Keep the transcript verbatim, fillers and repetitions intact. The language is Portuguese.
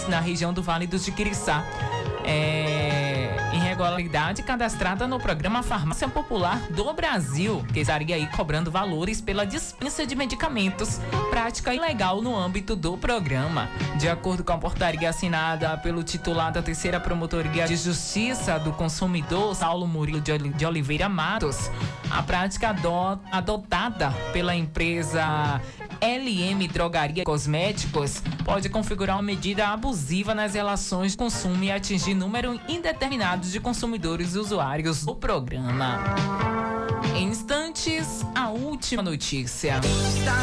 na região do Vale do Jiquiriçá. É, irregularidade cadastrada no programa Farmácia Popular do Brasil, que estaria aí cobrando valores pela dispensa de medicamentos, prática ilegal no âmbito do programa. De acordo com a portaria assinada pelo titular da terceira Promotoria de Justiça do Consumidor, Saulo Murilo de Oliveira Matos, a prática adot- adotada pela empresa L M Drogaria e Cosméticos pode configurar uma medida abusiva nas relações de consumo e atingir número indeterminado de consumidores e usuários do programa. Em instantes, a última notícia. Está